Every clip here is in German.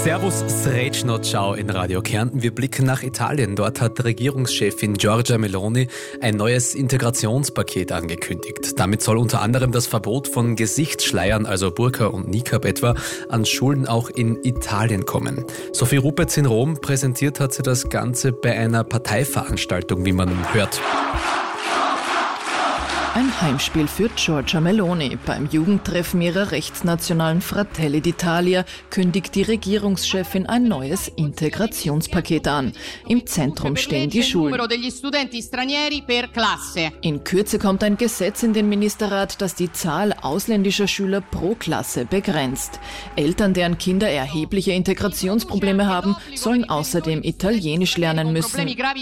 Servus, Srećno, ciao in Radio Kärnten. Wir blicken nach Italien. Dort hat Regierungschefin Giorgia Meloni ein neues Integrationspaket angekündigt. Damit soll unter anderem das Verbot von Gesichtsschleiern, also Burka und Niqab etwa, an Schulen auch in Italien kommen. Sophie Ruppertz in Rom, präsentiert hat sie das Ganze bei einer Parteiveranstaltung, wie man hört. Ein Heimspiel für Giorgia Meloni. Beim Jugendtreffen ihrer rechtsnationalen Fratelli d'Italia kündigt die Regierungschefin ein neues Integrationspaket an. Im Zentrum stehen die Schulen. In Kürze kommt ein Gesetz in den Ministerrat, das die Zahl ausländischer Schüler pro Klasse begrenzt. Eltern, deren Kinder erhebliche Integrationsprobleme haben, sollen außerdem Italienisch lernen müssen.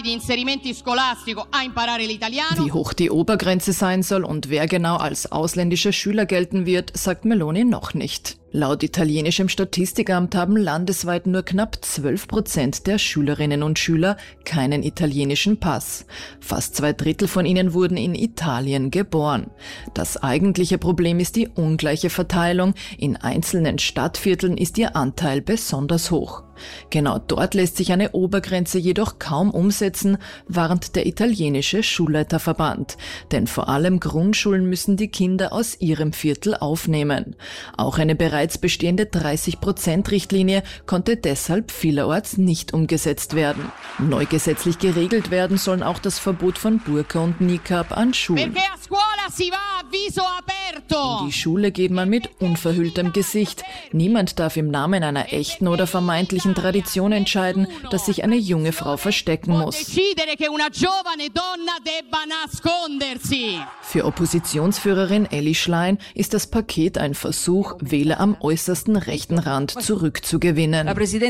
Wie hoch die Obergrenze sein soll und wer genau als ausländischer Schüler gelten wird, sagt Meloni noch nicht. Laut italienischem Statistikamt haben landesweit nur knapp 12% der Schülerinnen und Schüler keinen italienischen Pass. Fast 2/3 von ihnen wurden in Italien geboren. Das eigentliche Problem ist die ungleiche Verteilung. In einzelnen Stadtvierteln ist ihr Anteil besonders hoch. Genau dort lässt sich eine Obergrenze jedoch kaum umsetzen, warnt der italienische Schulleiterverband. Denn vor allem Grundschulen müssen die Kinder aus ihrem Viertel aufnehmen. Auch eine bereits bestehende 30%-Richtlinie konnte deshalb vielerorts nicht umgesetzt werden. Neu gesetzlich geregelt werden sollen auch das Verbot von Burka und Niqab an Schulen. In die Schule geht man mit unverhülltem Gesicht. Niemand darf im Namen einer echten oder vermeintlichen Tradition entscheiden, dass sich eine junge Frau verstecken muss. Für Oppositionsführerin Elly Schlein ist das Paket ein Versuch, Wähler am äußersten rechten Rand zurückzugewinnen.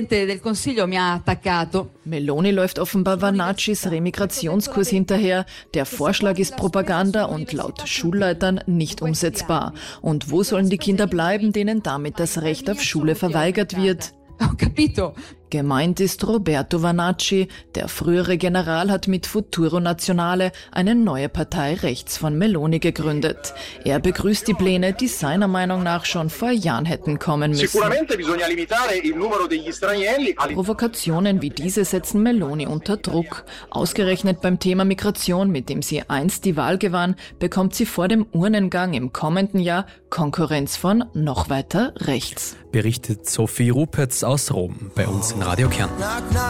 Meloni läuft offenbar Vanaccis Remigrationskurs hinterher. Der Vorschlag ist Propaganda und laut Schulleitern nicht umsetzbar. Und wo sollen die Kinder bleiben, denen damit das Recht auf Schule verweigert wird? Gemeint ist Roberto Vanacci. Der frühere General hat mit Futuro Nazionale eine neue Partei rechts von Meloni gegründet. Er begrüßt die Pläne, die seiner Meinung nach schon vor Jahren hätten kommen müssen. Provokationen wie diese setzen Meloni unter Druck. Ausgerechnet beim Thema Migration, mit dem sie einst die Wahl gewann, bekommt sie vor dem Urnengang im kommenden Jahr Konkurrenz von noch weiter rechts. Berichtet Sophie Ruppertz aus Rom bei uns in Radio Kärnten.